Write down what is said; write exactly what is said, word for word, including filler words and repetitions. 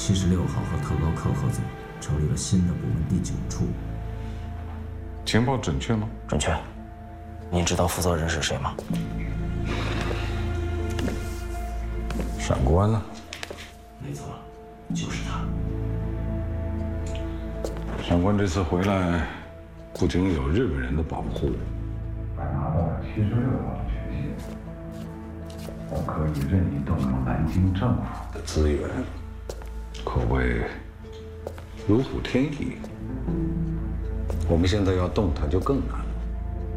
七十六号和特高课合作，成立了新的部门第九处。 情报准确吗？ 准确。您知道负责人是谁吗？ 闪官了。 没错，就是他。 闪官这次回来，不仅有日本人的保护， 还拿到了七十六号的权限，我可以任意动用南京政府的资源，可谓如虎添翼。我们现在要动它就更难。